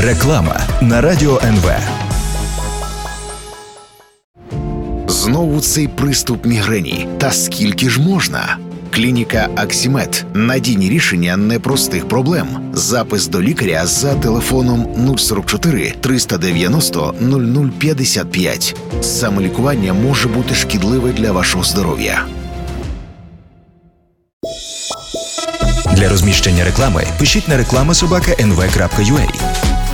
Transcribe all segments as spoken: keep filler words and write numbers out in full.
Реклама на Радіо ен ве. Знову цей приступ мігрені. Та скільки ж можна? Клініка Аксімед. Надійні рішення непростих проблем. Запис до лікаря за телефоном нуль сорок чотири триста дев'яносто нуль нуль п'ятдесят п'ять. Самолікування може бути шкідливе для вашого здоров'я. Для розміщення реклами пишіть на реклама собака ен ве крапка ю а.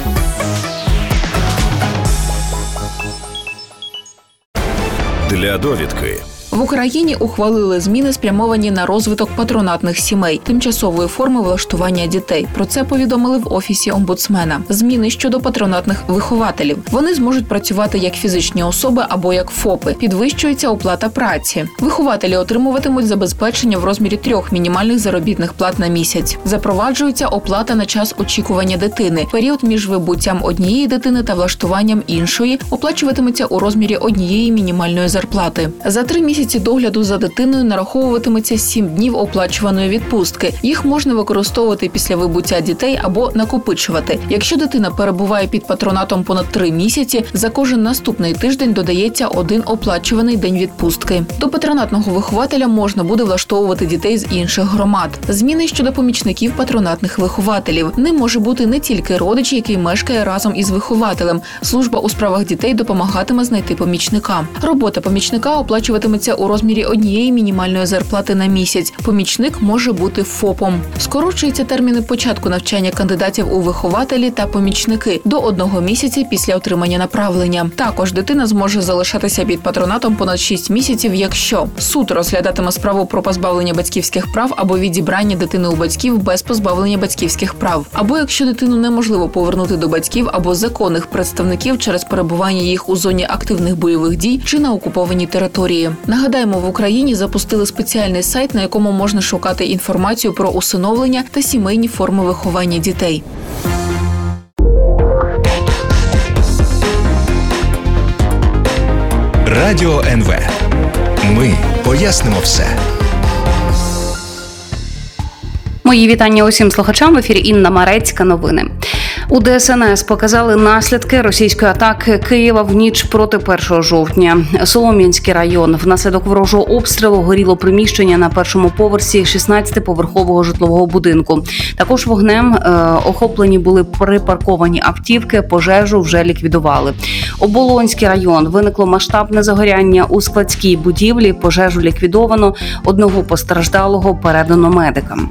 Для довідки. В Україні ухвалили зміни, спрямовані на розвиток патронатних сімей, тимчасової форми влаштування дітей. Про це повідомили в Офісі омбудсмена. Зміни щодо патронатних вихователів. Вони зможуть працювати як фізичні особи або як ФОПи. Підвищується оплата праці. Вихователі отримуватимуть забезпечення в розмірі трьох мінімальних заробітних плат на місяць. Запроваджується оплата на час очікування дитини. Період між вибуттям однієї дитини та влаштуванням іншої оплачуватиметься у розмірі однієї мінімальної зарплати. За три місяці місяці догляду за дитиною нараховуватиметься сім днів оплачуваної відпустки. Їх можна використовувати після вибуття дітей або накопичувати. Якщо дитина перебуває під патронатом понад три місяці, за кожен наступний тиждень додається один оплачуваний день відпустки. До патронатного вихователя можна буде влаштовувати дітей з інших громад. Зміни щодо помічників патронатних вихователів. Ним може бути не тільки родич, який мешкає разом із вихователем. Служба у справах дітей допомагатиме знайти помічника. Робота помічника оплачуватиметься у розмірі однієї мінімальної зарплати на місяць. Помічник може бути ФОПом. Скорочуються терміни початку навчання кандидатів у вихователі та помічники до одного місяця після отримання направлення. Також дитина зможе залишатися під патронатом понад шість місяців, якщо суд розглядатиме справу про позбавлення батьківських прав або відібрання дитини у батьків без позбавлення батьківських прав, або якщо дитину неможливо повернути до батьків або законних представників через перебування їх у зоні активних бойових дій чи на окупованій території. Нагадаємо, в Україні запустили спеціальний сайт, на якому можна шукати інформацію про усиновлення та сімейні форми виховання дітей. Радіо ен ве. Ми пояснимо все. Мої вітання усім слухачам. В ефірі Інна Марецька. Новини. У Де ес ен ес показали наслідки російської атаки Києва в ніч проти першого жовтня. Солом'янський район. Внаслідок ворожого обстрілу горіло приміщення на першому поверсі шістнадцятиповерхового житлового будинку. Також вогнем е, охоплені були припарковані автівки, пожежу вже ліквідували. Оболонський район. Виникло масштабне загоряння у складській будівлі, пожежу ліквідовано, одного постраждалого передано медикам.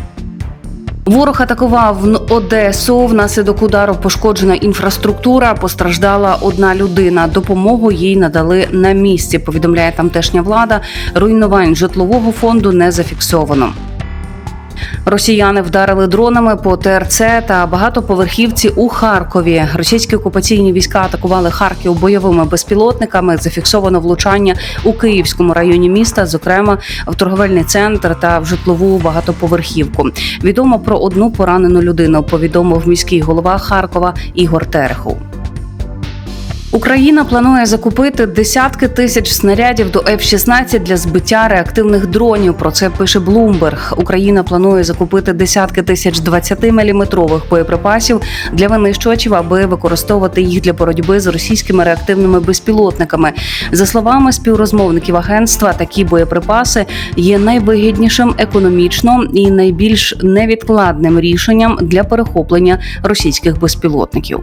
Ворог атакував Одесу. Внаслідок удару пошкоджена інфраструктура, постраждала одна людина. Допомогу їй надали на місці, повідомляє тамтешня влада. Руйнувань житлового фонду не зафіксовано. Росіяни вдарили дронами по Те Ер Це та багатоповерхівці у Харкові. Російські окупаційні війська атакували Харків бойовими безпілотниками. Зафіксовано влучання у Київському районі міста, зокрема в торговельний центр та в житлову багатоповерхівку. Відомо про одну поранену людину, повідомив міський голова Харкова Ігор Терехов. Україна планує закупити десятки тисяч снарядів до Еф шістнадцять для збиття реактивних дронів. Про це пише Bloomberg. Україна планує закупити десятки тисяч двадцятиміліметрових боєприпасів для винищувачів, аби використовувати їх для боротьби з російськими реактивними безпілотниками. За словами співрозмовників агентства, такі боєприпаси є найвигіднішим економічно і найбільш невідкладним рішенням для перехоплення російських безпілотників.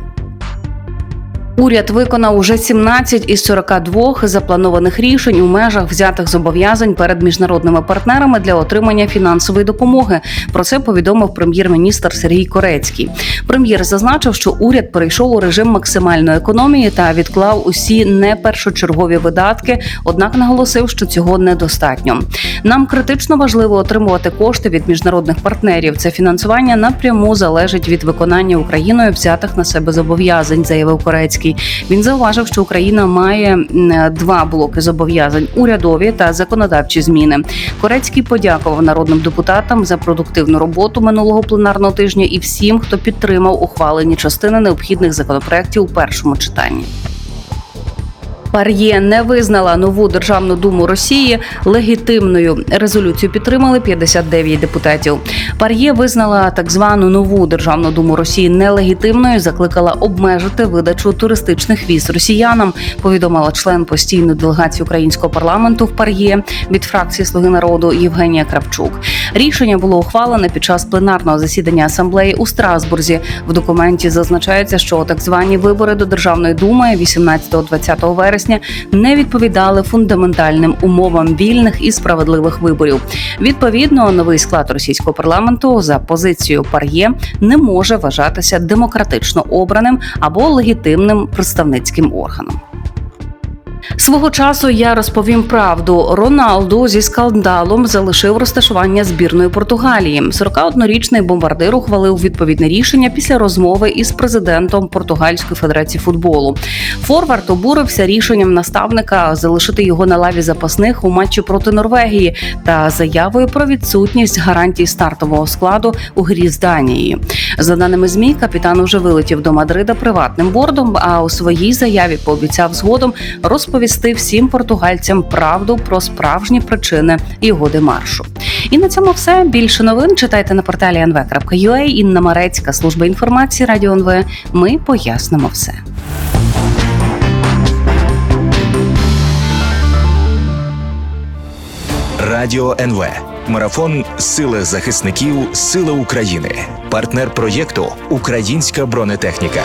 Уряд виконав уже сімнадцять із сорока двох запланованих рішень у межах взятих зобов'язань перед міжнародними партнерами для отримання фінансової допомоги. Про це повідомив прем'єр-міністр Сергій Корецький. Прем'єр зазначив, що уряд перейшов у режим максимальної економії та відклав усі непершочергові видатки, однак наголосив, що цього недостатньо. Нам критично важливо отримувати кошти від міжнародних партнерів. Це фінансування напряму залежить від виконання Україною взятих на себе зобов'язань, заявив Корецький. Він зауважив, що Україна має два блоки зобов'язань – урядові та законодавчі зміни. Корецький подякував народним депутатам за продуктивну роботу минулого пленарного тижня і всім, хто підтримав ухвалені частини необхідних законопроєктів у першому читанні. ПАРЄ не визнала нову Державну думу Росії легітимною. Резолюцію підтримали п'ятдесят дев'ять депутатів. ПАРЄ визнала так звану нову Державну думу Росії нелегітимною, закликала обмежити видачу туристичних віз росіянам, повідомила член постійної делегації українського парламенту в ПАРЄ від фракції «Слуги народу» Євгенія Кравчук. Рішення було ухвалене під час пленарного засідання асамблеї у Страсбурзі. В документі зазначається, що так звані вибори до Державної думи вісімнадцятого-двадцятого вересня не відповідали фундаментальним умовам вільних і справедливих виборів. Відповідно, новий склад російського парламенту за позицією ПАРЄ не може вважатися демократично обраним або легітимним представницьким органом. Свого часу я розповім правду. Роналду зі скандалом залишив розташування збірної Португалії. сорокаоднорічний бомбардир ухвалив відповідне рішення після розмови із президентом Португальської федерації футболу. Форвард обурився рішенням наставника залишити його на лаві запасних у матчі проти Норвегії та заявою про відсутність гарантій стартового складу у грі з Данією. За даними ЗМІ, капітан уже вилетів до Мадрида приватним бордом, а у своїй заяві пообіцяв згодом розповісти всім португальцям правду про справжні причини його демаршу. І на цьому все. Більше новин читайте на порталі ен ве крапка ю а. Інна Марецька, служба інформації Радіо ен ве. Ми пояснимо все. Радіо ен ве. Марафон «Сили захисників. Сили України». Партнер проєкту «Українська бронетехніка».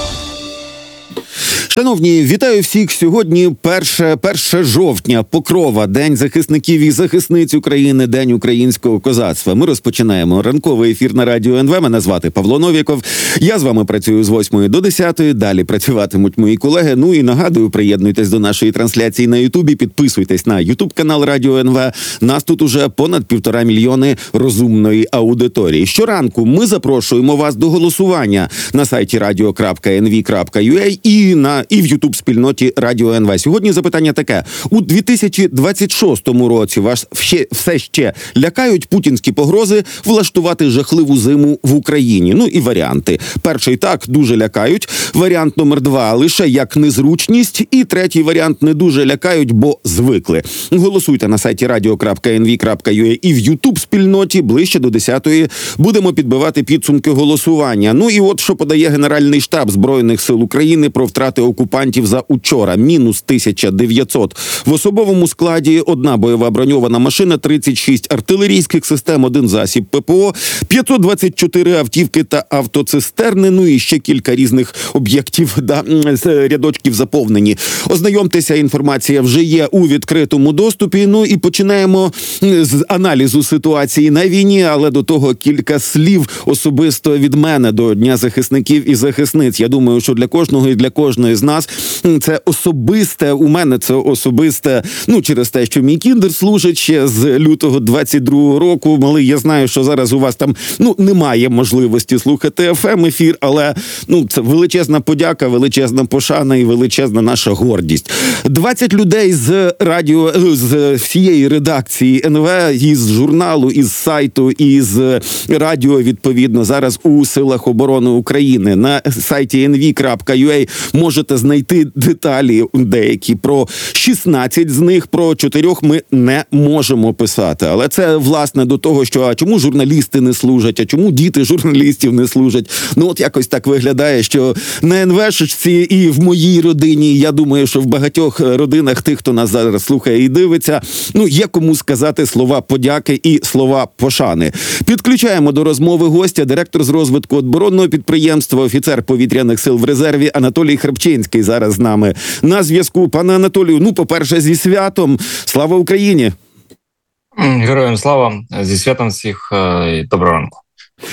Шановні, вітаю всіх. Сьогодні перше жовтня, Покрова, День захисників і захисниць України, День українського козацтва. Ми розпочинаємо ранковий ефір на Радіо ен ве. Мене звати Павло Новіков. Я з вами працюю з восьмої до десятої. Далі працюватимуть мої колеги. Ну і нагадую, приєднуйтесь до нашої трансляції на Ютубі. Підписуйтесь на Ютуб-канал Радіо ен ве. Нас тут уже понад півтора мільйони розумної аудиторії. Щоранку ми запрошуємо вас до голосування на сайті радіо крапка ен ве крапка ю а і на і в Ютуб-спільноті Радіо ен ве. Сьогодні запитання таке. У дві тисячі двадцять шостому році вас ще, все ще лякають путінські погрози влаштувати жахливу зиму в Україні? Ну і варіанти. Перший так, дуже лякають. Варіант номер два – лише як незручність. І третій варіант – не дуже лякають, бо звикли. Голосуйте на сайті радіо крапка ен ве крапка ю а і в Ютуб-спільноті. Ближче до десятої будемо підбивати підсумки голосування. Ну і от що подає Генеральний штаб Збройних сил України про втрати окупантів за учора. Мінус тисяча дев'ятсот. В особовому складі одна бойова броньована машина, тридцять шість артилерійських систем, один засіб пе пе о, п'ятсот двадцять чотири автівки та автоцистерни, ну і ще кілька різних об'єктів, да, рядочків заповнені. Ознайомтеся, інформація вже є у відкритому доступі. Ну і починаємо з аналізу ситуації на війні, але до того кілька слів особисто від мене до Дня захисників і захисниць. Я думаю, що для кожного і для кожної з нас це особисте, у мене це особисте, ну, через те, що мій кіндер служить ще з лютого двадцять другого року. Малий, я знаю, що зараз у вас там, ну, немає можливості слухати еф ем-ефір, але, ну, це величезна подяка, величезна пошана і величезна наша гордість. двадцять людей з радіо, з всієї редакції ен ве, із журналу, із сайту, із радіо, відповідно, зараз у Силах оборони України. На сайті ен ве крапка ю а можете знайти деталі деякі. Про шістнадцять з них, про чотирьох ми не можемо писати. Але це, власне, до того, що а чому журналісти не служать, а чому діти журналістів не служать. Ну, от якось так виглядає, що на ен вешечці і в моїй родині, я думаю, що в багатьох родинах тих, хто нас зараз слухає і дивиться, ну, є кому сказати слова подяки і слова пошани. Підключаємо до розмови гостя, директор з розвитку оборонного підприємства, офіцер повітряних сил в резерві Анатолій Храпчинський зараз з нами на зв'язку. Пане Анатолію, ну, по-перше, зі святом. Слава Україні! Героям слава! Зі святом всіх і доброго ранку.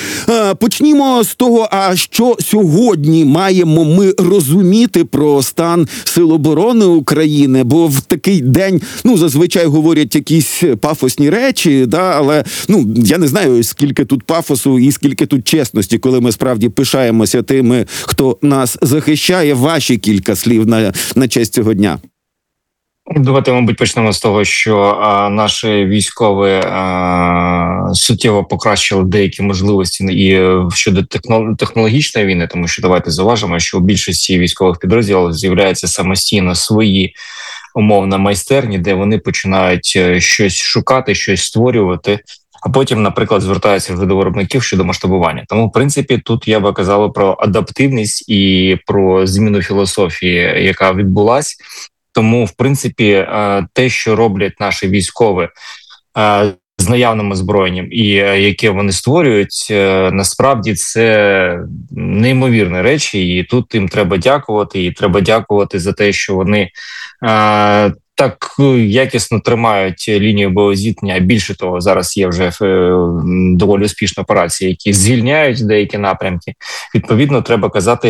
Почнімо з того, а що сьогодні маємо ми розуміти про стан Сил оборони України, бо в такий день, ну, зазвичай говорять якісь пафосні речі, да, але, ну, я не знаю, скільки тут пафосу і скільки тут чесності, коли ми справді пишаємося тими, хто нас захищає. Ваші кілька слів на, на честь цього дня. Давайте, мабуть, почнемо з того, що а, наші військові а, суттєво покращили деякі можливості і щодо технологічної війни, тому що давайте зауважимо, що у більшості військових підрозділів з'являються самостійно свої умовно майстерні, де вони починають щось шукати, щось створювати, а потім, наприклад, звертаються вже до виробників щодо масштабування. Тому, в принципі, тут я би казав про адаптивність і про зміну філософії, яка відбулась. Тому, в принципі, те, що роблять наші військові з наявним озброєнням і яке вони створюють, насправді це неймовірні речі, і тут їм треба дякувати, і треба дякувати за те, що вони так якісно тримають лінію боєзіткнення. Більше того, зараз є вже доволі успішні операції, які звільняють деякі напрямки. Відповідно, треба казати,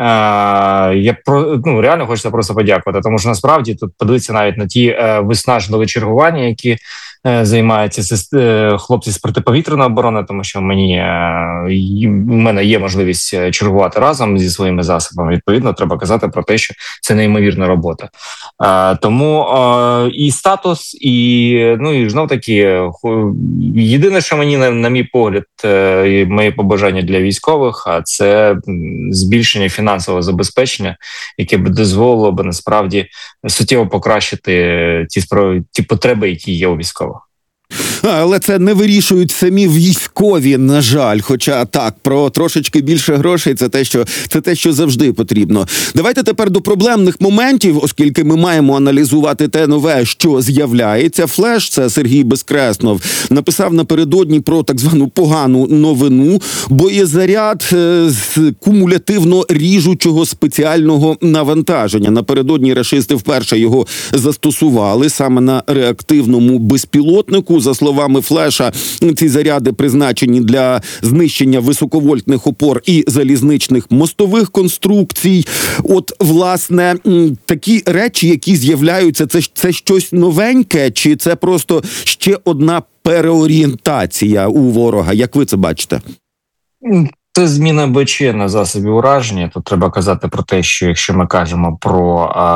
я про ну реально хочеться просто подякувати, тому що насправді тут подивитися навіть на ті виснажливі чергування, які займаються хлопці з протиповітряної оборони, тому що мені у мене є можливість чергувати разом зі своїми засобами. Відповідно, треба казати про те, що це неймовірна робота. Тому і статус, і ну і знов таки єдине, що мені на, на мій погляд, і мої побажання для військових, а це збільшення фінансового забезпечення, яке б дозволило б насправді суттєво покращити ті справи, ті потреби, які є у військових. Але це не вирішують самі військові, на жаль. Хоча так, про трошечки більше грошей – це те, що, це те, що завжди потрібно. Давайте тепер до проблемних моментів, оскільки ми маємо аналізувати те нове, що з'являється. Флеш, це Сергій Безкреснов, написав напередодні про так звану погану новину. Боєзаряд з кумулятивно ріжучого спеціального навантаження. Напередодні рашисти вперше його застосували саме на реактивному безпілотнику. За словами Флеша, ці заряди призначені для знищення високовольтних опор і залізничних мостових конструкцій. От, власне, такі речі, які з'являються, це, це щось новеньке, чи це просто ще одна переорієнтація у ворога? Як ви це бачите? Це зміна БЧ на засобі ураження. Тут треба казати про те, що якщо ми кажемо про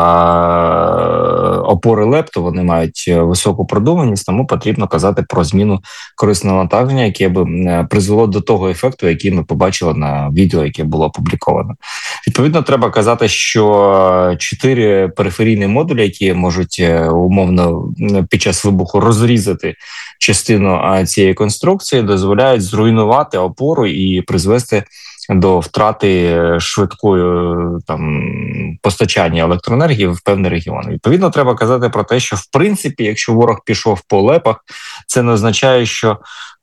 а, опори ЛЕП, то вони мають високу продуманість, тому потрібно казати про зміну корисного навантаження, яке б призвело до того ефекту, який ми побачили на відео, яке було опубліковано. Відповідно, треба казати, що чотири периферійні модулі, які можуть умовно під час вибуху розрізати частину цієї конструкції, дозволяють зруйнувати опору і призвести до втрати швидкої там постачання електроенергії в певний регіон. Відповідно, треба казати про те, що в принципі, якщо ворог пішов по лепах, це не означає, що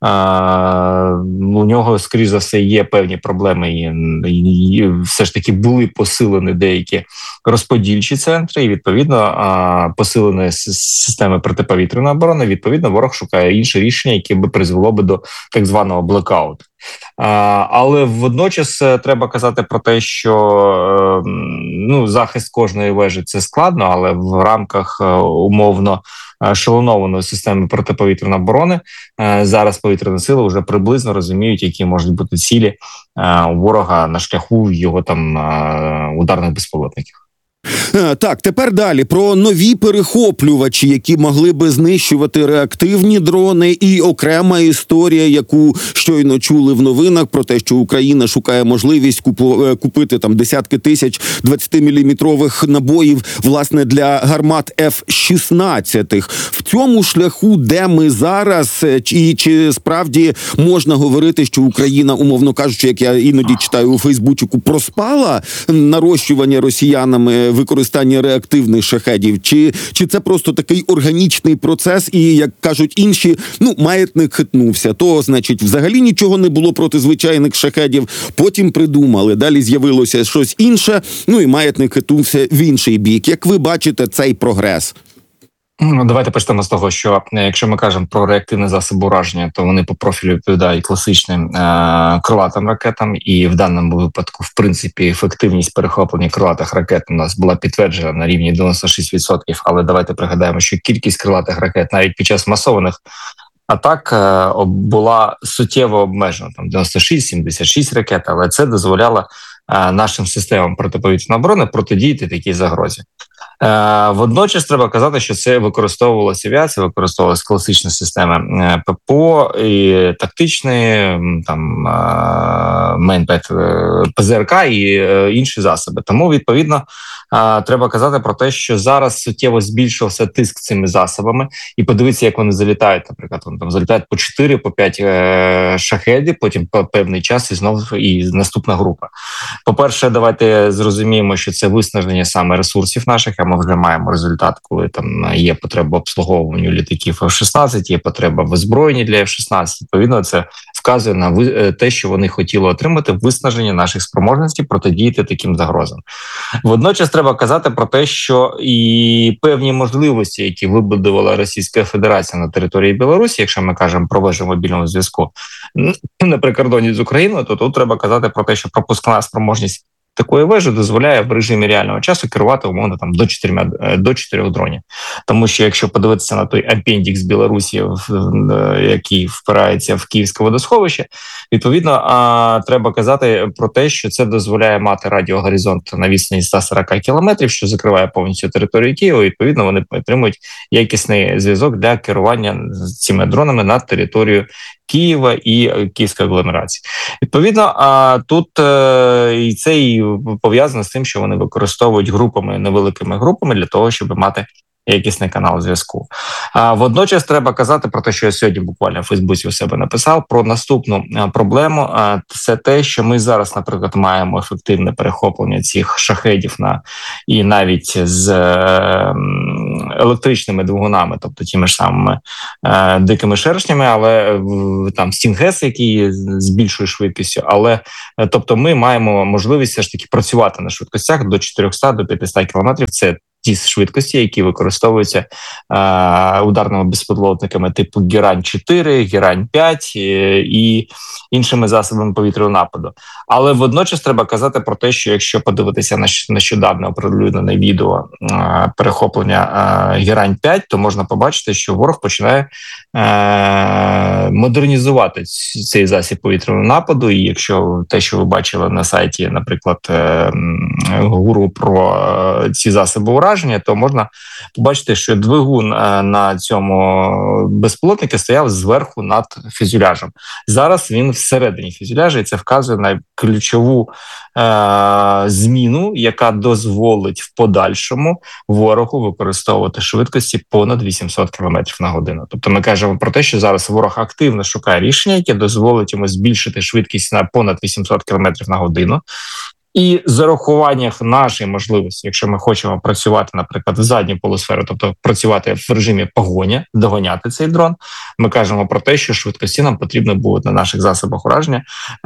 а, у нього, скоріш за все, є певні проблеми, і, і, і все ж таки були посилені деякі розподільчі центри, і відповідно а, посилені системи протиповітряної оборони. Відповідно, ворог шукає інше рішення, яке би призвело би до так званого блекауту. Але водночас треба казати про те, що ну, захист кожної вежі – це складно, але в рамках умовно шаленованої системи протиповітряної оборони зараз повітряні сили вже приблизно розуміють, які можуть бути цілі у ворога на шляху його там ударних безпілотників. Так, тепер далі про нові перехоплювачі, які могли би знищувати реактивні дрони, і окрема історія, яку щойно чули в новинах про те, що Україна шукає можливість купу, купити там десятки тисяч двадцятиміліметрових набоїв, власне, для гармат еф шістнадцять. В цьому шляху, де ми зараз, і чи справді можна говорити, що Україна, умовно кажучи, як я іноді читаю у Фейсбучику, проспала нарощування росіянами використання реактивних шахедів, чи, чи це просто такий органічний процес і, як кажуть інші, ну, маятник хитнувся, то, значить, взагалі нічого не було проти звичайних шахедів, потім придумали, далі з'явилося щось інше, ну і маятник хитнувся в інший бік. Як ви бачите цей прогрес? Ну, давайте почнемо з того, що якщо ми кажемо про реактивні засоби ураження, то вони по профілю відповідають класичним е- крилатим ракетам, і в даному випадку, в принципі, ефективність перехоплення крилатих ракет у нас була підтверджена на рівні дев'яносто шість відсотків, але давайте пригадаємо, що кількість крилатих ракет навіть під час масованих атак е- була суттєво обмежена, там дев'яносто шість - сімдесят шість ракет, але це дозволяло е- нашим системам протиповітряної оборони протидіяти такій загрозі. Водночас треба казати, що це використовувалася авіація, використовувалася класична система ППО і тактичні, там Мейнпет, ПЗРК і інші засоби. Тому, відповідно, треба казати про те, що зараз суттєво збільшився тиск цими засобами. І подивіться, як вони залітають. Наприклад, вони там залітають по чотири, по п'ять шахедів, потім по певний час і знову і наступна група. По-перше, давайте зрозуміємо, що це виснаження саме ресурсів наших, а ми вже маємо результат, коли там є потреба обслуговування літаків еф шістнадцять, є потреба в озброєнні для еф шістнадцять. Відповідно, це вказує на те, що вони хотіли отримати виснаження наших спроможностей протидіяти таким загрозам. Водночас треба казати про те, що і певні можливості, які вибудувала Російська Федерація на території Білорусі, якщо ми кажемо про вежу мобільного зв'язку на прикордоні з Україною, то тут треба казати про те, що пропускна спроможність такої вежі дозволяє в режимі реального часу керувати, умовно, там до чотирьох, до чотирьох дронів. Тому що якщо подивитися на той апендікс Білорусі, який впирається в Київське водосховище, відповідно, треба казати про те, що це дозволяє мати радіогоризонт на відстані сто сорок кілометрів, що закриває повністю територію Києва. Відповідно, вони отримують якісний зв'язок для керування цими дронами на територію Києва і Київської агломерації. Відповідно, а тут і це і пов'язано з тим, що вони використовують групами, невеликими групами для того, щоб мати якісний канал зв'язку. А водночас треба казати про те, що я сьогодні буквально в Фейсбуці у себе написав, про наступну проблему. Це те, що ми зараз, наприклад, маємо ефективне перехоплення цих шахедів на і навіть з електричними двигунами, тобто тими ж самими е, дикими шершнями, але там Стінгес, який з більшою швидкістю, але тобто ми маємо можливість все ж таки працювати на швидкостях до чотириста до п'ятисот кілометрів. Це ті швидкості, які використовуються е, ударними безпілотниками типу Герань чотири, Герань п'ять е, і іншими засобами повітряного нападу. Але водночас треба казати про те, що якщо подивитися на нещодавно оприлюднене відео е, перехоплення е, Герань п'ять, то можна побачити, що ворог починає е, модернізувати цей засіб повітряного нападу. І якщо те, що ви бачили на сайті, наприклад, е, гуру про е, ці засоби ураження, то можна побачити, що двигун на цьому безпілотнику стояв зверху над фюзеляжем. Зараз він всередині фюзеляжа, і це вказує на ключову е- зміну, яка дозволить в подальшому ворогу використовувати швидкості понад вісімсот кілометрів на годину. Тобто ми кажемо про те, що зараз ворог активно шукає рішення, яке дозволить йому збільшити швидкість на понад вісімсот кілометрів на годину. І з урахуванням нашої можливості, якщо ми хочемо працювати, наприклад, в задню полусферу, тобто працювати в режимі погоня, догоняти цей дрон, ми кажемо про те, що швидкості нам потрібно буде на наших засобах ураження,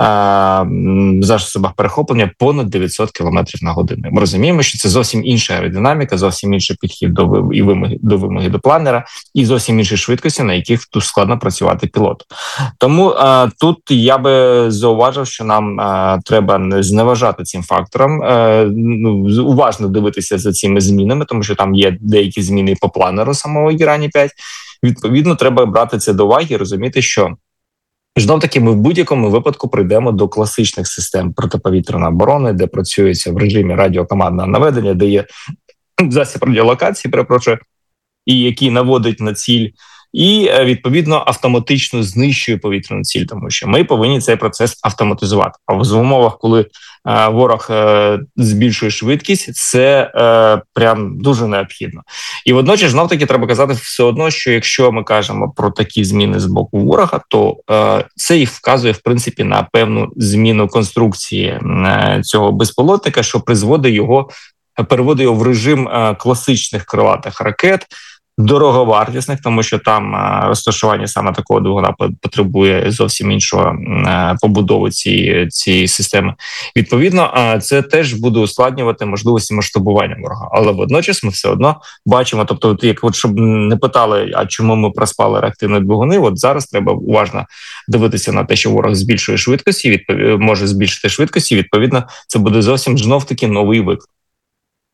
засобах перехоплення понад дев'ятсот кілометрів на годину. Ми розуміємо, що це зовсім інша аеродинаміка, зовсім інший підхід до і вимоги до вимоги до планера, і зовсім інші швидкості, на яких тут складно працювати пілоту. Тому а, тут я би зауважив, що нам а, треба не зневажати ці фактором, уважно дивитися за цими змінами, тому що там є деякі зміни по планеру самого Герані п'ять. Відповідно, треба брати це до уваги і розуміти, що знов-таки ми в будь-якому випадку прийдемо до класичних систем протиповітряної оборони, де працюється в режимі радіокомандного наведення, де є засіб радіолокації, перепрошую, і який наводить на ціль, і, відповідно, автоматично знищує повітряну ціль, тому що ми повинні цей процес автоматизувати. А в умовах, коли е, ворог е, збільшує швидкість, це е, прям дуже необхідно. І водночас, знов-таки, треба казати все одно, що якщо ми кажемо про такі зміни з боку ворога, то е, це і вказує, в принципі, на певну зміну конструкції е, цього безпілотника, що призводить його, переводить його в режим е, класичних крилатих ракет, дороговартісних, тому що там е, розташування саме такого двигуна потребує зовсім іншого е, побудови цієї, цієї системи. Відповідно, е, це теж буде ускладнювати можливості масштабування ворога. Але водночас ми все одно бачимо, тобто, от, як от, щоб не питали, а чому ми проспали реактивні двигуни, от зараз треба уважно дивитися на те, що ворог збільшує швидкості, відпов... може збільшити швидкості, відповідно, це буде зовсім знов-таки новий виклик.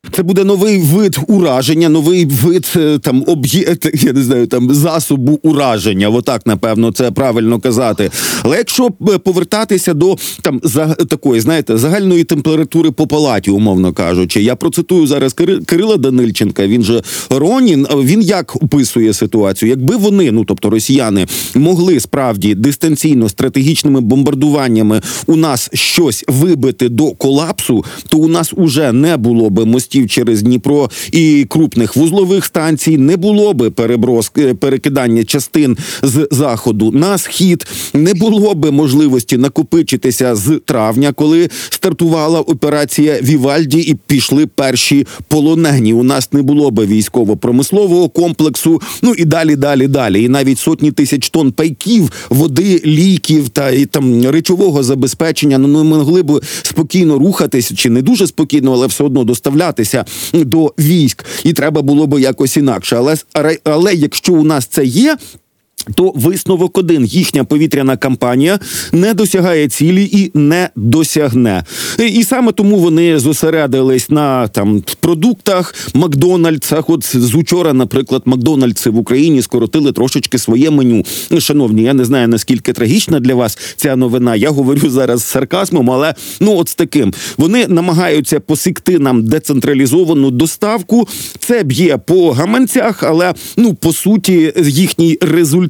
Це буде новий вид ураження, новий вид там об'єкт, я не знаю, там засобу ураження. Отак, напевно, це правильно казати. Але якщо повертатися до там за такої, знаєте, загальної температури по палаті, умовно кажучи, я процитую зараз Кирила Данильченка, він же Ронін, він як описує ситуацію? Якби вони, ну тобто росіяни, могли справді дистанційно стратегічними бомбардуваннями у нас щось вибити до колапсу, то у нас уже не було би мостів через Дніпро і крупних вузлових станцій, не було би переброс, перекидання частин з заходу на схід, не було би можливості накопичитися з травня, коли стартувала операція Вівальді і пішли перші полонені. У нас не було би військово-промислового комплексу, ну і далі, далі, далі. І навіть сотні тисяч тонн пайків, води, ліків та і там речового забезпечення, ну, ми могли б спокійно рухатись, чи не дуже спокійно, але все одно доставлятися до військ, і треба було би якось інакше. Але, але якщо у нас це є, то висновок один: їхня повітряна кампанія не досягає цілі і не досягне. І саме тому вони зосередились на там продуктах, Макдональдсах. От з учора, наприклад, Макдональдси в Україні скоротили трошечки своє меню. Шановні, я не знаю, наскільки трагічна для вас ця новина. Я говорю зараз з сарказмом, але ну от з таким. Вони намагаються посікти нам децентралізовану доставку. Це б'є по гаманцях, але ну по суті їхній результат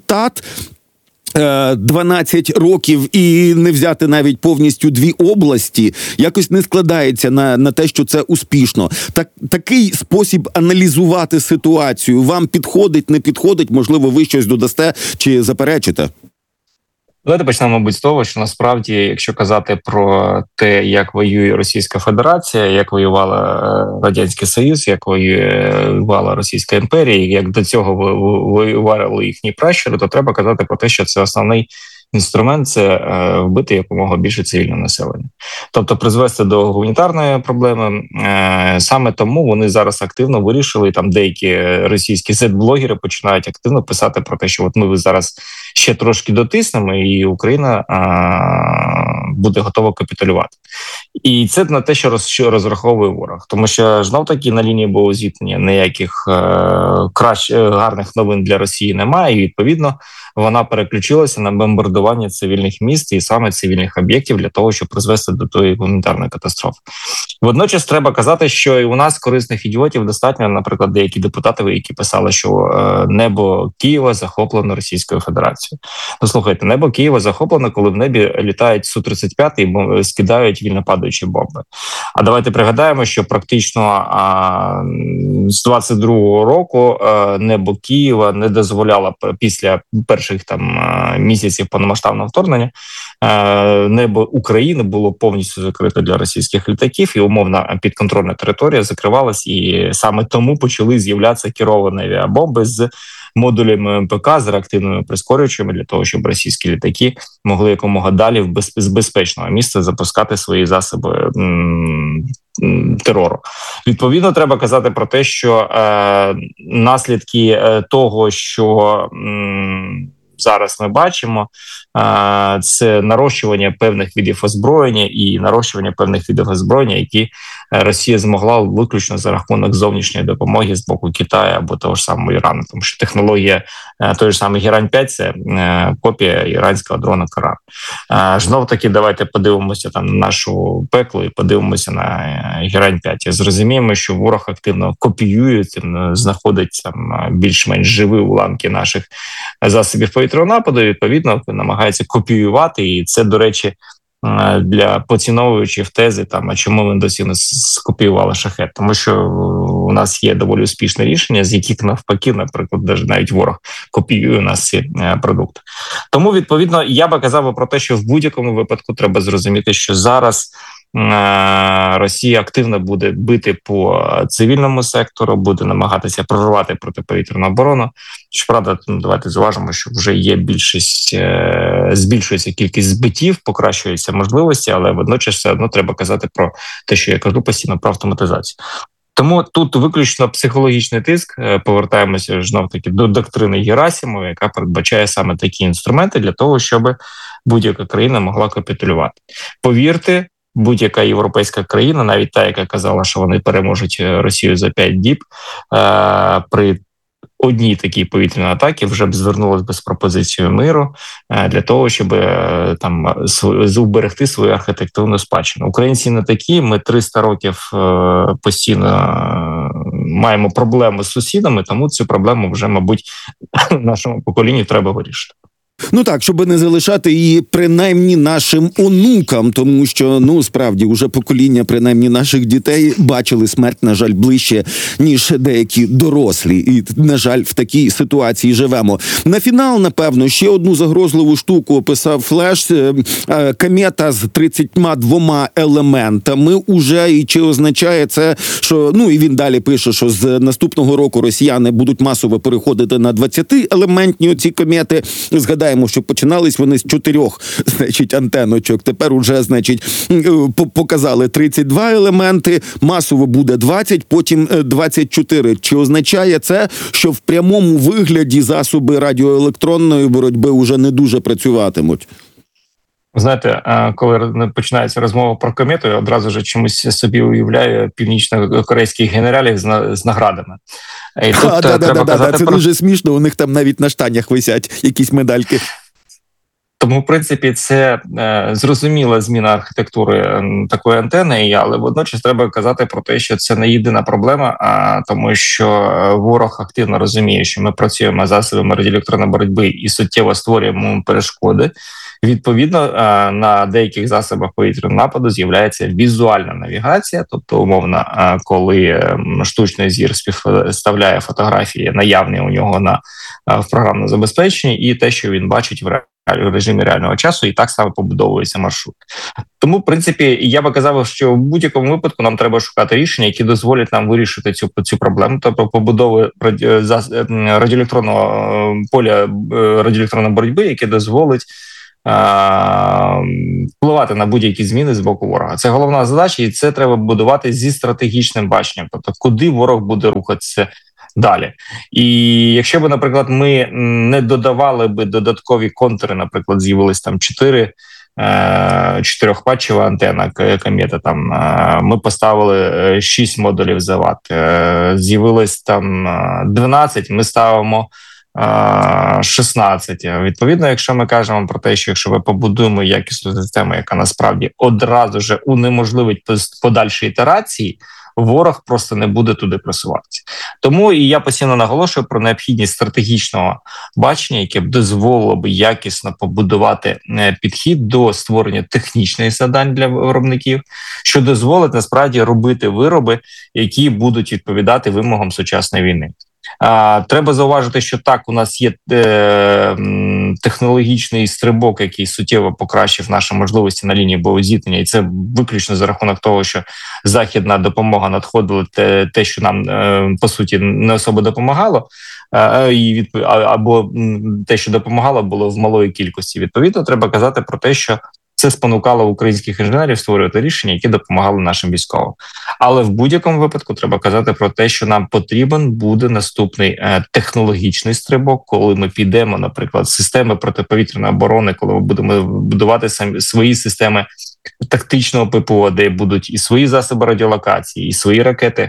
дванадцять років і не взяти навіть повністю дві області, якось не складається на, на те, що це успішно. Так, такий спосіб аналізувати ситуацію вам підходить, не підходить? Можливо, ви щось додасте чи заперечите? Давайте почнемо, мабуть, з того, що насправді, якщо казати про те, як воює Російська Федерація, як воювала Радянський Союз, як воювала Російська імперія, як до цього воювали їхні пращури, то треба казати про те, що це основний інструмент – це вбити якомога більше цивільного населення. Тобто призвести до гуманітарної проблеми. Саме тому вони зараз активно вирішили, там деякі російські зет-блогери починають активно писати про те, що от ми зараз ще трошки дотиснемо, і Україна а, буде готова капітулювати. І це на те, що, роз, що розраховує ворог. Тому що, знов-таки, на лінії боєзіткнення ніяких е, кращ, гарних новин для Росії немає, і, відповідно, вона переключилася на бомбардування цивільних міст і саме цивільних об'єктів для того, щоб призвести до тої гуманітарної катастрофи. Водночас треба казати, що і у нас корисних ідіотів достатньо, наприклад, деякі депутати, які писали, що е, небо Києва захоплено Російською Федерацією. Ну, слухайте, небо Києва захоплено, коли в небі літають Су тридцять п'ять і скидають вільнопадаючі бомби. А давайте пригадаємо, що практично а, з двадцять другого року а, небо Києва не дозволяло після перших там місяців повномасштабного вторгнення а, небо України було повністю закрите для російських літаків, і умовна підконтрольна територія закривалась, і саме тому почали з'являтися керовані авіабомби з модулями ем пе ка, з реактивними прискорювачами для того, щоб російські літаки могли якомога далі в без, з безпечного місця запускати свої засоби м, м, терору. Відповідно, треба казати про те, що е, наслідки е, того, що м, зараз ми бачимо, е, це нарощування певних видів озброєння і нарощування певних видів озброєння, які Росія змогла виключно за рахунок зовнішньої допомоги з боку Китаю або того ж самого Ірану. Тому що технологія той ж самий Герань п'ять – це копія іранського дрона Коран. Знов таки, давайте подивимося там на нашу пеклу і подивимося на Герань п'ять. І зрозуміємо, що ворог активно копіює, знаходить там більш-менш живі уламки наших засобів повітряного нападу, і, відповідно, намагається копіювати. І це, до речі, для поціновувачів тези, там, а чому ми досі не скопіювали шахет? Тому що у нас є доволі успішне рішення, з яких навпаки, наприклад, навіть ворог копіює у нас ці продукти. Тому, відповідно, я би казав про те, що в будь-якому випадку треба зрозуміти, що зараз Росія активно буде бити по цивільному сектору, буде намагатися прорвати протиповітряну оборону. Щоправда, давайте зважимо, що вже є більшість, збільшується кількість збиттів, покращуються можливості, але водночас все одно треба казати про те, що я кажу постійно, про автоматизацію. Тому тут виключно психологічний тиск, повертаємося знов-таки до доктрини Герасимова, яка передбачає саме такі інструменти для того, щоб будь-яка країна могла капітулювати. Повірте, будь-яка європейська країна, навіть та, яка казала, що вони переможуть Росію за п'ять діб, е, при одній такій повітряній атаки вже б звернулась би з пропозицією миру для того, щоб там зберегти свою архітектурну спадщину. Українці не такі, ми триста років постійно маємо проблеми з сусідами, тому цю проблему вже, мабуть, нашому поколінню треба вирішити. Ну так, щоб не залишати її принаймні нашим онукам, тому що, ну, справді, уже покоління принаймні наших дітей бачили смерть, на жаль, ближче, ніж деякі дорослі. І, на жаль, в такій ситуації живемо. На фінал, напевно, ще одну загрозливу штуку описав Флеш. Комета з тридцятьма двома елементами уже, і чи означає це, що, ну, і він далі пише, що з наступного року росіяни будуть масово переходити на двадцятиелементні оці комети. Згадаємо, що починались вони з чотирьох, значить, антеночок. Тепер уже, значить, показали тридцять два елементи, масово буде двадцять, потім двадцять чотири. Чи означає це, що в прямому вигляді засоби радіоелектронної боротьби вже не дуже працюватимуть? Знаєте, коли починається розмова про комету, я одразу ж чомусь собі уявляю північно-корейських генералів з наградами. І тут а, да, да, да, да, це про... дуже смішно, у них там навіть на штанях висять якісь медальки. Тому, в принципі, це е, зрозуміла зміна архітектури е, такої антени, але водночас треба казати про те, що це не єдина проблема, а тому що ворог активно розуміє, що ми працюємо засобами радіоелектронної боротьби і суттєво створюємо перешкоди. Відповідно, е, на деяких засобах повітряного нападу з'являється візуальна навігація, тобто, умовно, е, коли е, штучний зір співставляє фотографії, наявні у нього на, е, в програмному забезпеченні, і те, що він бачить в реальності. В режимі реального часу, і так само побудовується маршрут. Тому, в принципі, я би казав, що в будь-якому випадку нам треба шукати рішення, які дозволять нам вирішити цю, цю проблему, тобто побудови радіоелектронного поля радіоелектронної боротьби, яке дозволить а, впливати на будь-які зміни з боку ворога. Це головна задача, і це треба будувати зі стратегічним баченням, тобто куди ворог буде рухатися далі. І якщо б, наприклад, ми не додавали би додаткові контури, наприклад, з'явились там чотири чотирьохпатчева антенна комета, там ми поставили шість модулів за ват, з'явилось там дванадцять, ми ставимо шістнадцять. Відповідно, якщо ми кажемо про те, що якщо ми побудуємо якісну систему, яка насправді одразу же унеможливить подальші ітерації, ворог просто не буде туди просуватися. Тому і я постійно наголошую про необхідність стратегічного бачення, яке б дозволило б якісно побудувати підхід до створення технічних завдань для виробників, що дозволить насправді робити вироби, які будуть відповідати вимогам сучасної війни. А, треба зауважити, що так, у нас є е, технологічний стрибок, який суттєво покращив наші можливості на лінії боєзіткнення, і це виключно за рахунок того, що західна допомога надходила те, те що нам, е, по суті, не особо допомагало, е, і від, або те, що допомагало, було в малої кількості. Відповідно, треба казати про те, що це спонукало українських інженерів створювати рішення, які допомагали нашим військовим. Але в будь-якому випадку треба казати про те, що нам потрібен буде наступний е, технологічний стрибок, коли ми підемо, наприклад, з системи протиповітряної оборони, коли ми будемо будувати самі свої системи тактичного ППО, де будуть і свої засоби радіолокації, і свої ракети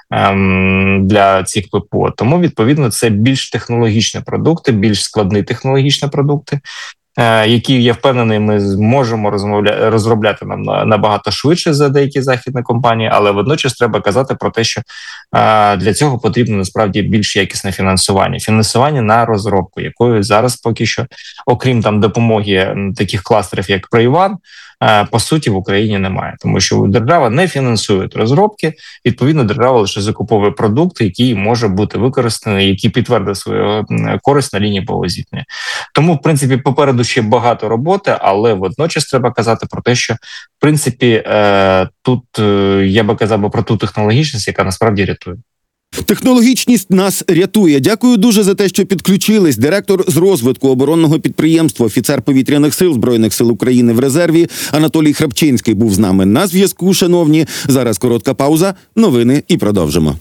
ем, для цих ППО. Тому, відповідно, це більш технологічні продукти, більш складні технологічні продукти, які, я впевнений, ми зможемо розробляти нам набагато швидше за деякі західні компанії, але водночас треба казати про те, що для цього потрібно насправді більш якісне фінансування. Фінансування на розробку, якої зараз поки що, окрім там допомоги таких кластерів, як ProIvan, по суті, в Україні немає. Тому що держава не фінансує розробки, відповідно, держава лише закуповує продукт, який може бути використаний, який підтвердить свою користь на лінії боєзіткнення. Тому, в принципі, попереду ще багато роботи, але водночас треба казати про те, що, в принципі, тут я би казав про ту технологічність, яка насправді рятує. Технологічність нас рятує. Дякую дуже за те, що підключились. Директор з розвитку оборонного підприємства, офіцер повітряних сил Збройних сил України в резерві Анатолій Храпчинський був з нами на зв'язку, шановні. Зараз коротка пауза, новини і продовжимо.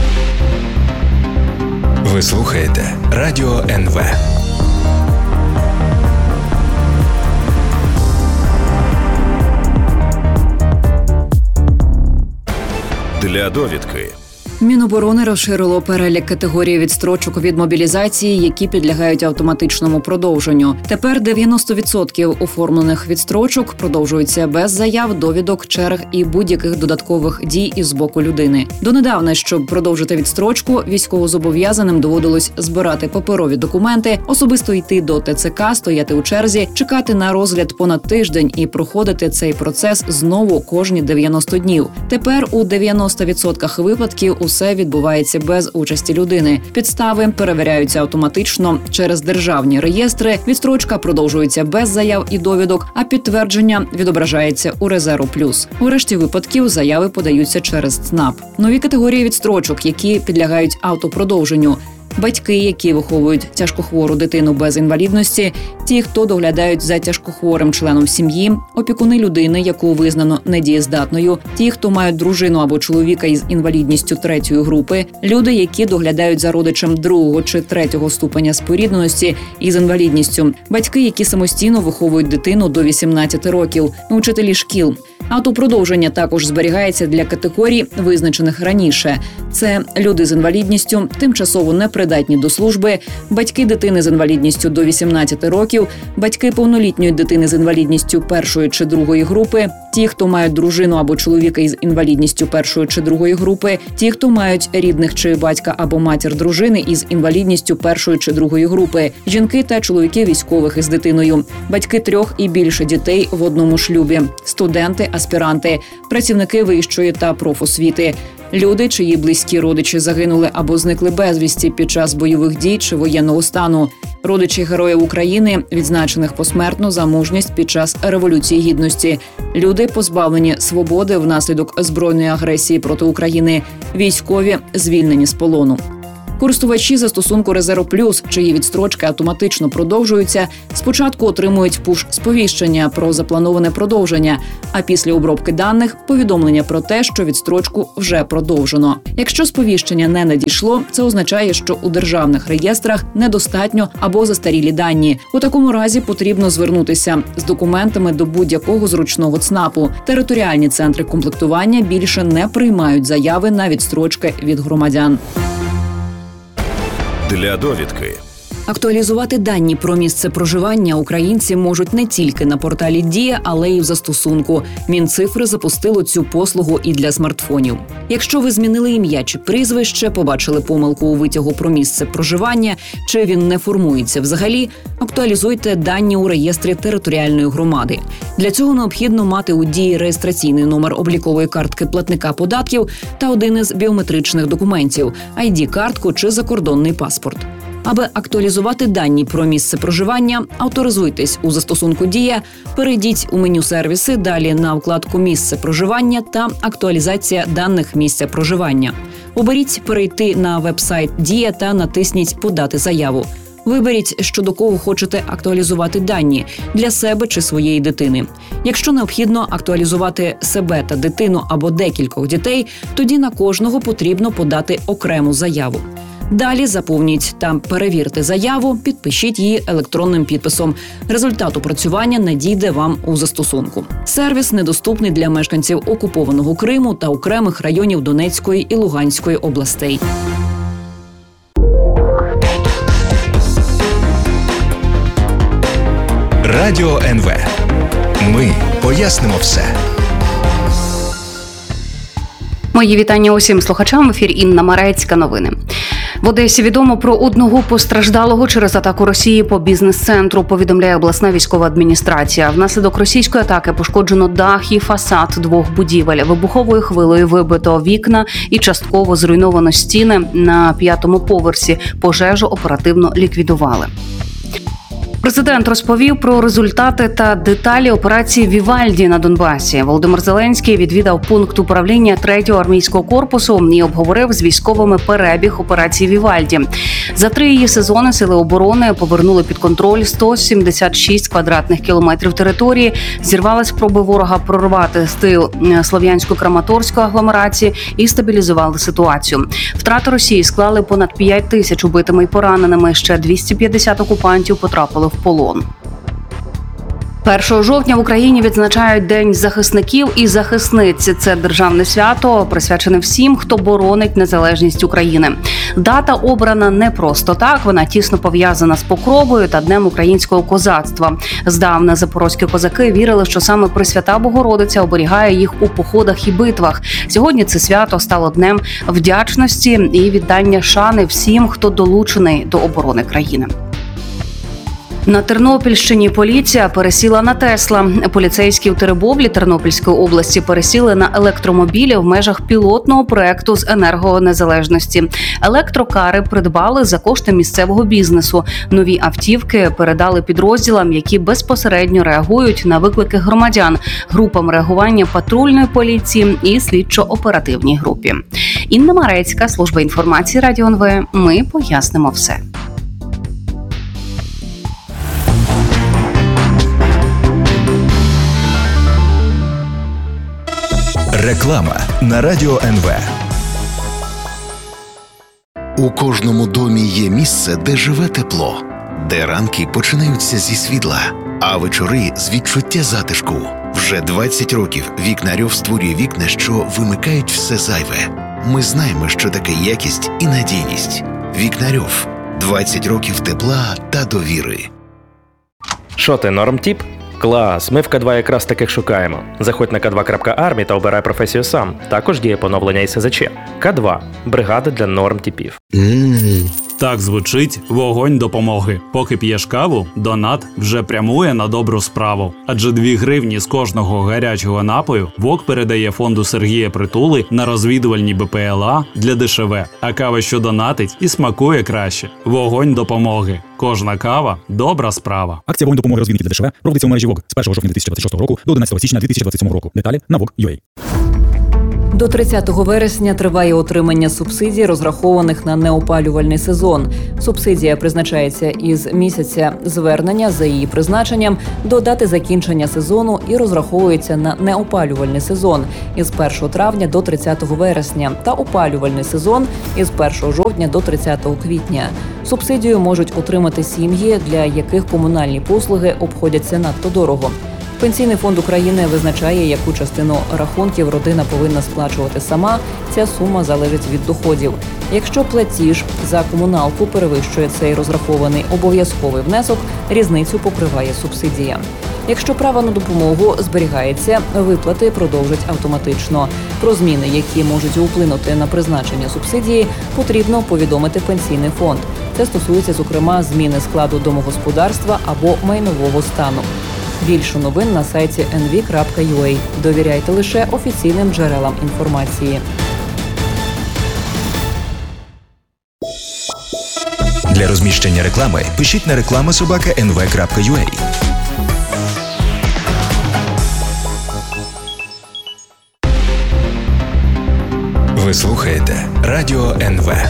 Ви слухаєте Радіо ен ве. Для довідки. Міноборони розширило перелік категорій відстрочок від мобілізації, які підлягають автоматичному продовженню. Тепер дев'яносто відсотків оформлених відстрочок продовжуються без заяв, довідок, черг і будь-яких додаткових дій із боку людини. Донедавна, щоб продовжити відстрочку, військовозобов'язаним доводилось збирати паперові документи, особисто йти до ТЦК, стояти у черзі, чекати на розгляд понад тиждень і проходити цей процес знову кожні дев'яносто днів. Тепер у дев'яноста відсотках випадків усе відбувається без участі людини. Підстави перевіряються автоматично через державні реєстри, відстрочка продовжується без заяв і довідок, а підтвердження відображається у Резерв Плюс. У решті випадків заяви подаються через ЦНАП. Нові категорії відстрочок, які підлягають автопродовженню. Батьки, які виховують тяжкохвору дитину без інвалідності, ті, хто доглядають за тяжкохворим членом сім'ї, опікуни людини, яку визнано недієздатною, ті, хто мають дружину або чоловіка із інвалідністю третьої групи, люди, які доглядають за родичем другого чи третього ступеня спорідненості із інвалідністю, батьки, які самостійно виховують дитину до вісімнадцяти років, учителі шкіл. Автопродовження також зберігається для категорій, визначених раніше. Це люди з інвалідністю, тимчасово непридатні до служби, батьки дитини з інвалідністю до вісімнадцяти років, батьки повнолітньої дитини з інвалідністю першої чи другої групи, ті, хто мають дружину або чоловіка із інвалідністю першої чи другої групи, ті, хто мають рідних чи батька або матір дружини із інвалідністю першої чи другої групи, жінки та чоловіки військових із дитиною, батьки трьох і більше дітей в одному шлюбі, студенти, аспіранти, працівники вищої та профосвіти, люди, чиї близькі родичі загинули або зникли безвісті під час бойових дій чи воєнного стану, родичі Героїв України, відзначених посмертно за мужність під час Революції Гідності, люди, позбавлені свободи внаслідок збройної агресії проти України, військові, звільнені з полону. Користувачі застосунку Резерв Плюс, чиї відстрочки автоматично продовжуються, спочатку отримують пуш-сповіщення про заплановане продовження, а після обробки даних – повідомлення про те, що відстрочку вже продовжено. Якщо сповіщення не надійшло, це означає, що у державних реєстрах недостатньо або застарілі дані. У такому разі потрібно звернутися з документами до будь-якого зручного ЦНАПу. Територіальні центри комплектування більше не приймають заяви на відстрочки від громадян. Для довідки. Актуалізувати дані про місце проживання українці можуть не тільки на порталі Дія, але й в застосунку. Мінцифри запустило цю послугу і для смартфонів. Якщо ви змінили ім'я чи прізвище, побачили помилку у витягу про місце проживання, чи він не формується взагалі, актуалізуйте дані у реєстрі територіальної громади. Для цього необхідно мати у Дії реєстраційний номер облікової картки платника податків та один із біометричних документів – ай ді-картку чи закордонний паспорт. Аби актуалізувати дані про місце проживання, авторизуйтесь у застосунку «Дія», перейдіть у меню «Сервіси», далі на вкладку «Місце проживання» та «Актуалізація даних місця проживання». Оберіть «Перейти на веб-сайт Дія» та натисніть «Подати заяву». Виберіть, щодо кого хочете актуалізувати дані – для себе чи своєї дитини. Якщо необхідно актуалізувати себе та дитину або декількох дітей, тоді на кожного потрібно подати окрему заяву. Далі заповніть та перевірте заяву, підпишіть її електронним підписом. Результат опрацювання надійде вам у застосунку. Сервіс недоступний для мешканців окупованого Криму та окремих районів Донецької і Луганської областей. Радіо ен ве. Ми пояснимо все. Мої вітання усім слухачам. В ефірі Інна Марецька. Новини. В Одесі відомо про одного постраждалого через атаку Росії по бізнес-центру, повідомляє обласна військова адміністрація. Внаслідок російської атаки пошкоджено дах і фасад двох будівель. Вибуховою хвилею вибито вікна і частково зруйновано стіни на п'ятому поверсі. Пожежу оперативно ліквідували. Президент розповів про результати та деталі операції «Вівальді» на Донбасі. Володимир Зеленський відвідав пункт управління третього армійського корпусу і обговорив з військовими перебіг операції «Вівальді». За три її сезони сили оборони повернули під контроль сто сімдесят шість квадратних кілометрів території, зірвали спроби ворога прорвати з тил Слов'янсько-Краматорської агломерації і стабілізували ситуацію. Втрати Росії склали понад п'ять тисяч убитими і пораненими, ще двісті п'ятдесят окупантів потрапили в полон. першого жовтня в Україні відзначають День захисників і захисниць. Це державне свято, присвячене всім, хто боронить незалежність України. Дата обрана не просто так, вона тісно пов'язана з Покровою та Днем українського козацтва. Здавна запорозькі козаки вірили, що саме Пресвята Богородиця оберігає їх у походах і битвах. Сьогодні це свято стало днем вдячності і віддання шани всім, хто долучений до оборони країни. На Тернопільщині поліція пересіла на Тесла. Поліцейські у Теребовлі Тернопільської області пересіли на електромобілі в межах пілотного проекту з енергонезалежності. Електрокари придбали за кошти місцевого бізнесу. Нові автівки передали підрозділам, які безпосередньо реагують на виклики громадян, групам реагування патрульної поліції і слідчо-оперативній групі. Інна Марецька, служба інформації Радіо ен ве. Ми пояснимо все. Реклама на Радіо ен ве. У кожному домі є місце, де живе тепло, де ранки починаються зі світла, а вечори з відчуття затишку. Вже двадцять років Вікнарьов створює вікна, що вимикають все зайве. Ми знаємо, що таке якість і надійність. Вікнарьов. двадцять років тепла та довіри. Що ти, нормтіп? Клас, ми в ка два якраз таких шукаємо. Заходь на ка два крапка армі та обирай професію сам. Також діє поновлення ес зет че. ка два – бригада для нормтіпів. Mm. Так звучить вогонь допомоги. Поки п'єш каву, донат вже прямує на добру справу. Адже дві гривні з кожного гарячого напою ВОК передає фонду Сергія Притули на розвідувальні бе пе ел а для де еш ве. А кава, що донатить, і смакує краще. Вогонь допомоги. Кожна кава – добра справа. Акція «Вогонь допомоги розвідників для де еш ве» проводиться у мережі ВОК з першого жовтня дві тисячі двадцять шостого року до одинадцятого січня дві тисячі двадцять сьомого року. Деталі на вок крапка ю а. До тридцятого вересня триває отримання субсидій, розрахованих на неопалювальний сезон. Субсидія призначається із місяця звернення за її призначенням до дати закінчення сезону і розраховується на неопалювальний сезон із першого травня до тридцятого вересня та опалювальний сезон із першого жовтня до тридцятого квітня. Субсидію можуть отримати сім'ї, для яких комунальні послуги обходяться надто дорого. Пенсійний фонд України визначає, яку частину рахунків родина повинна сплачувати сама. Ця сума залежить від доходів. Якщо платіж за комуналку перевищує цей розрахований обов'язковий внесок, різницю покриває субсидія. Якщо право на допомогу зберігається, виплати продовжать автоматично. Про зміни, які можуть вплинути на призначення субсидії, потрібно повідомити Пенсійний фонд. Це стосується, зокрема, зміни складу домогосподарства або майнового стану. Більше новин на сайті ен ві крапка ю а. Довіряйте лише офіційним джерелам інформації. Для розміщення реклами пишіть на реклама собака ен ве крапка ю а. Ви слухаєте Радіо ен ве.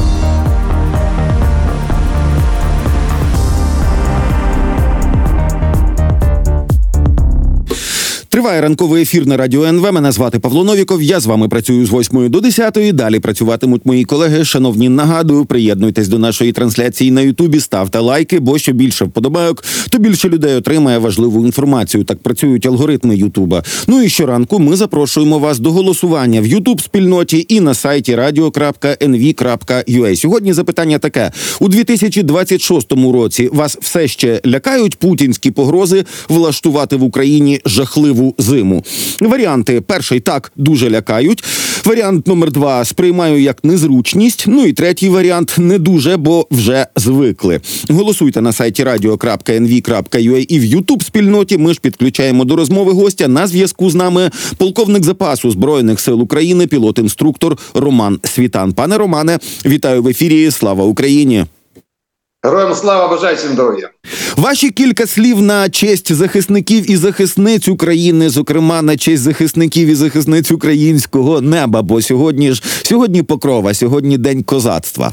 Триває ранковий ефір на Радіо ен ве. Мене звати Павло Новіков. Я з вами працюю з восьмої до десятої. Далі працюватимуть мої колеги. Шановні, нагадую, приєднуйтесь до нашої трансляції на Ютубі, ставте лайки, бо що більше вподобайок, то більше людей отримає важливу інформацію. Так працюють алгоритми Ютуба. Ну і щоранку ми запрошуємо вас до голосування в Ютуб-спільноті і на сайті радіо крапка ен ві крапка ю а. Сьогодні запитання таке. У дві тисячі двадцять шостому році вас все ще лякають путінські погрози влаштувати в Україні жахливу зиму? Варіанти. Перший – так, дуже лякають. Варіант номер два – сприймаю як незручність. Ну і третій варіант – не дуже, бо вже звикли. Голосуйте на сайті радіо крапка ен ві крапка ю а і в Ютуб-спільноті. Ми ж підключаємо до розмови гостя. На зв'язку з нами полковник запасу Збройних сил України, пілот-інструктор Роман Світан. Пане Романе, вітаю в ефірі. Слава Україні! Героям слава, бажаю всім здоров'я. Ваші кілька слів на честь захисників і захисниць України, зокрема на честь захисників і захисниць українського неба, бо сьогодні ж сьогодні Покрова, сьогодні День козацтва.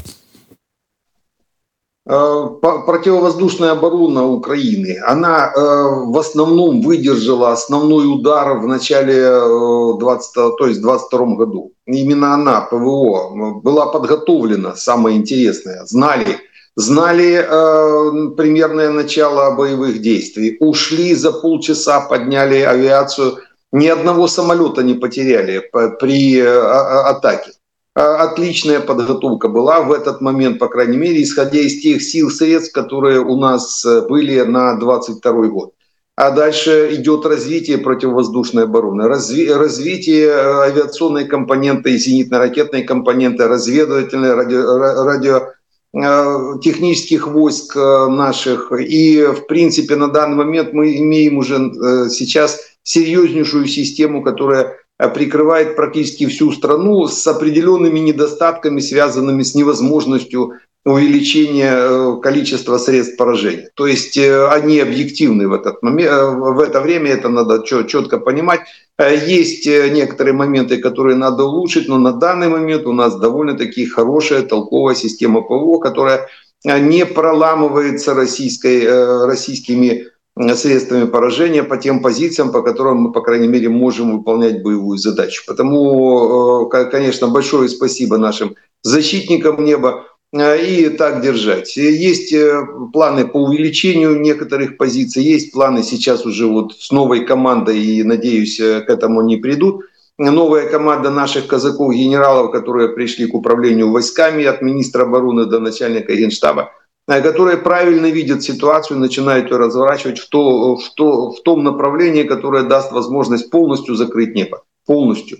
Противовоздушная оборона Украины, она в основном выдержала основной удар в начале двадцатого, то есть двадцать втором году. Именно она, ПВО, была подготовлена, самое интересное, знали, знали э, примерное начало боевых действий, ушли за полчаса, подняли авиацию, ни одного самолета не потеряли при э, атаке. Отличная подготовка была в этот момент, по крайней мере, исходя из тех сил, средств, которые у нас были на двадцать второй год. А дальше идет развитие противовоздушной обороны, разви- развитие авиационной компоненты, зенитно-ракетной компоненты, разведывательной, радио, радио, технических войск наших. И, в принципе, на данный момент мы имеем уже сейчас серьезнейшую систему, которая прикрывает практически всю страну с определенными недостатками, связанными с невозможностью увеличения количества средств поражения. То есть они объективны в, этот момент, в это время, это надо четко понимать. Есть некоторые моменты, которые надо улучшить, но на данный момент у нас довольно-таки хорошая, толковая система ПВО, которая не проламывается российской, российскими средствами поражения по тем позициям, по которым мы, по крайней мере, можем выполнять боевую задачу. Потому, конечно, большое спасибо нашим защитникам неба, и так держать. Есть планы по увеличению некоторых позиций, есть планы сейчас уже вот с новой командой, и, надеюсь, к этому не придут. Новая команда наших казаков-генералов, которые пришли к управлению войсками от министра обороны до начальника генштаба, которые правильно видят ситуацию, начинают ее разворачивать в, то, в, то, в том направлении, которое даст возможность повністю закрити небо. Повністю.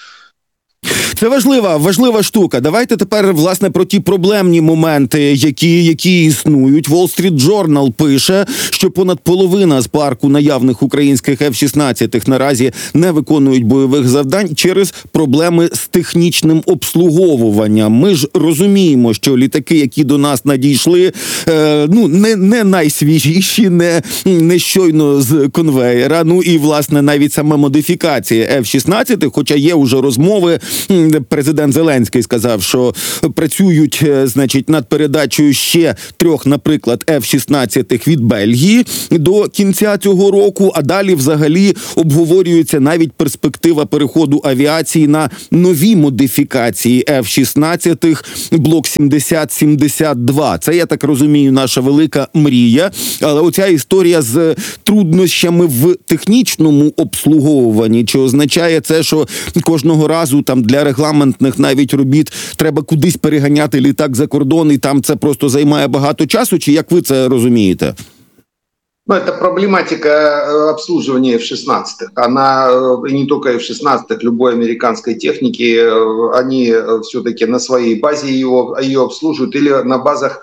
Це важлива, важлива штука. Давайте тепер, власне, про ті проблемні моменти, які, які існують. Wall Street Journal пише, що понад половина з парку наявних українських еф шістнадцять наразі не виконують бойових завдань через проблеми з технічним обслуговуванням. Ми ж розуміємо, що літаки, які до нас надійшли, е, ну, не, не найсвіжіші, не, не щойно з конвеєра. Ну і, власне, навіть сама модифікація еф шістнадцять, хоча є вже розмови, президент Зеленський сказав, що працюють, значить, над передачею ще трьох, наприклад, еф шістнадцять від Бельгії до кінця цього року, а далі взагалі обговорюється навіть перспектива переходу авіації на нові модифікації еф шістнадцять блок сімдесят сімдесят два. Це, я так розумію, наша велика мрія, але оця історія з труднощами в технічному обслуговуванні, чи означає це, що кожного разу там для регламентних навіть робіт треба кудись переганяти літак за кордон, і там це просто займає багато часу, чи як ви це розумієте? Ну, это проблематика обслуживания еф шістнадцять. Она, и не только еф шістнадцять, любой американской техники, они все-таки на своей базе ее, ее обслуживают или на базах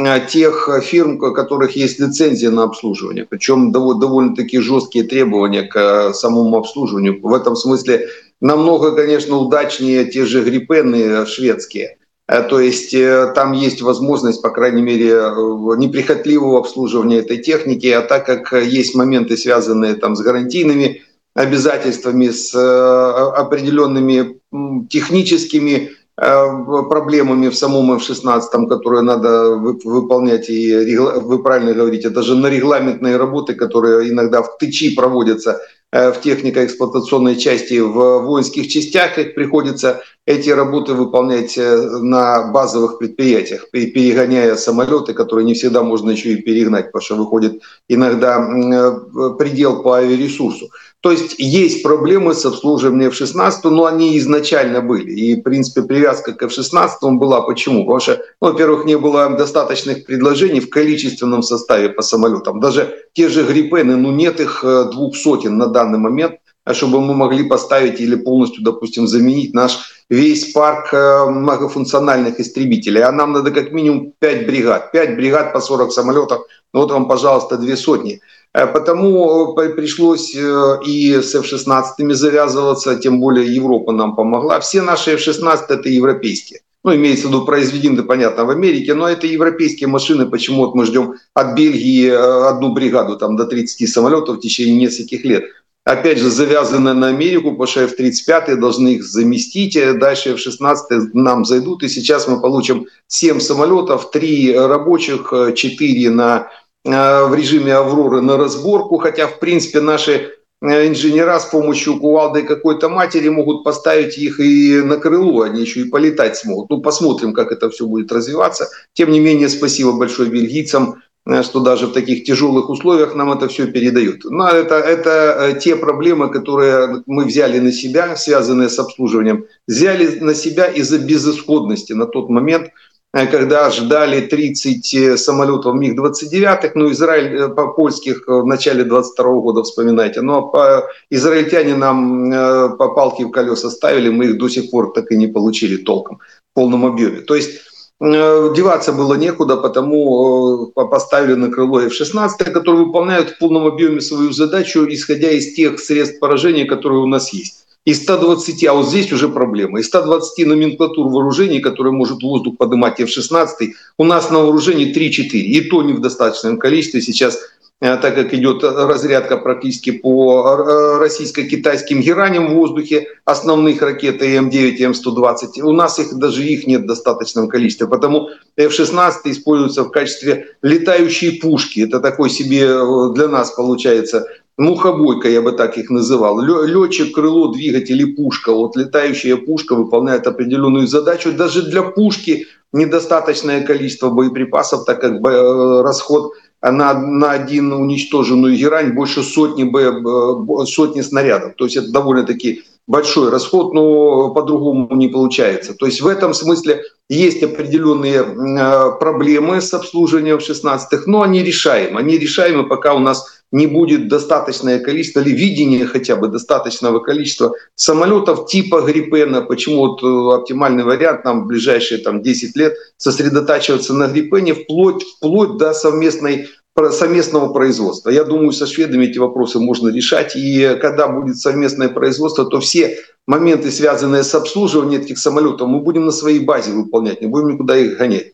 тех фирм, у которых есть лицензия на обслуживание. Причем довольно-таки жесткие требования к самому обслуживанию. В этом смысле намного, конечно, удачнее те же гриппены шведские. То есть там есть возможность, по крайней мере, неприхотливого обслуживания этой техники, а так как есть моменты, связанные там с гарантийными обязательствами, с определенными техническими проблемами в самом еф шістнадцять, которые надо выполнять, и вы правильно говорите, даже на регламентные работы, которые иногда в ТЧИ проводятся в технико-эксплуатационной части в воинских частях, их приходится эти работы выполнять на базовых предприятиях, перегоняя самолеты, которые не всегда можно еще и перегнать, потому что выходит иногда предел по авиаресурсу. То есть есть проблемы с обслуживанием еф шістнадцять, но они изначально были. И, в принципе, привязка к еф шістнадцять была. Почему? Потому что, ну, во-первых, не было достаточных предложений в количественном составе по самолетам. Даже те же гриппены, ну нет их двух сотен на данный момент, чтобы мы могли поставить или полностью, допустим, заменить наш весь парк многофункциональных истребителей. А нам надо как минимум пять бригад. пять бригад по сорок самолетов. Ну вот вам, пожалуйста, две сотни. Потому пришлось и с еф шістнадцять завязываться, тем более Европа нам помогла. Все наши еф шістнадцять это европейские. Ну, имеется в виду произведены, понятно, в Америке, но это европейские машины. Почему вот мы ждем от Бельгии одну бригаду там, до тридцати самолетов в течение нескольких лет. Опять же, завязаны на Америку, потому что еф тридцать пять должны их заместить. Дальше еф шістнадцять нам зайдут. И сейчас мы получим семь самолетов, три рабочих, четыре на... в режиме «Авроры» на разборку, хотя, в принципе, наши инженера с помощью кувалды какой-то матери могут поставить их и на крыло, они еще и полетать смогут. Ну, посмотрим, как это все будет развиваться. Тем не менее, спасибо большое бельгийцам, что даже в таких тяжелых условиях нам это все передают. Но это, это те проблемы, которые мы взяли на себя, связанные с обслуживанием, взяли на себя из-за безысходности на тот момент, когда ждали тридцать самолетов миг двадцать девять, ну, Израиль по польских в начале двадцать второго года, вспоминайте, но по, израильтяне нам по палке в колеса ставили, мы их до сих пор так и не получили толком в полном объеме. То есть деваться было некуда, потому поставили на крыло эф шестнадцать, которые выполняют в полном объеме свою задачу, исходя из тех средств поражения, которые у нас есть. Из ста двадцати, а вот здесь уже проблема, из ста двадцати номенклатур вооружений, которые может в воздух поднимать эф шестнадцать, у нас на вооружении три-четыре, и то не в достаточном количестве. Сейчас, так как идет разрядка практически по российско-китайским гераням в воздухе, основных ракет эм девять и эм сто двадцать, у нас их, даже их нет в достаточном количестве, потому эф шестнадцать используется в качестве летающей пушки. Это такой себе для нас получается мухобойка, я бы так их называл. Летчик, крыло, двигатель и пушка. Вот летающая пушка выполняет определенную задачу. Даже для пушки недостаточное количество боеприпасов, так как расход на, на один уничтоженную герань больше сотни, бо, сотни снарядов. То есть это довольно-таки большой расход, но по-другому не получается. То есть в этом смысле есть определенные проблемы с обслуживанием шестнадцатых, но они решаемы. Они решаемы, пока у нас не будет достаточное количество, или видение хотя бы достаточного количества самолетов типа Гриппена. Почему вот оптимальный вариант нам в ближайшие там, десять лет сосредотачиваться на Гриппене вплоть, вплоть до совместной совместного производства. Я думаю, со шведами эти вопросы можно решать. И когда будет совместное производство, то все моменты, связанные с обслуживанием этих самолетов, мы будем на своей базе выполнять, не будем никуда их гонять.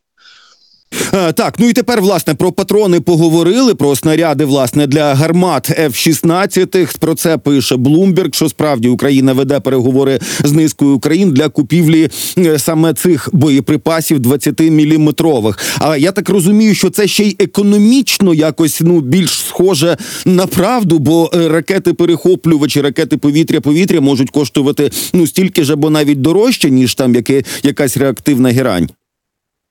Так, ну і тепер, власне, про патрони поговорили, про снаряди, власне, для гармат еф шістнадцять. Про це пише Bloomberg, що справді Україна веде переговори з низкою країн для купівлі саме цих боєприпасів двадцятиміліметрових. А я так розумію, що це ще й економічно якось, ну, більш схоже на правду, бо ракети-перехоплювачі, ракети повітря-повітря можуть коштувати, ну, стільки ж або навіть дорожче, ніж там яке, якась реактивна герань.